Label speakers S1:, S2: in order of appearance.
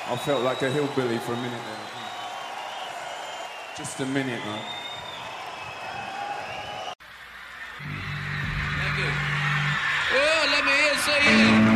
S1: I felt like a hillbilly for a minute there. Just a minute, man.
S2: Thank you. Well, let me hear say